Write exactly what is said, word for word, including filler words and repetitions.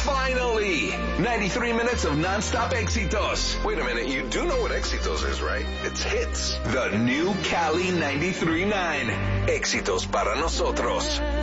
Finally! ninety-three minutes of non-stop éxitos. Wait a minute, you do know what éxitos is, right? It's hits. The new Cali ninety-three point nine. Éxitos para nosotros.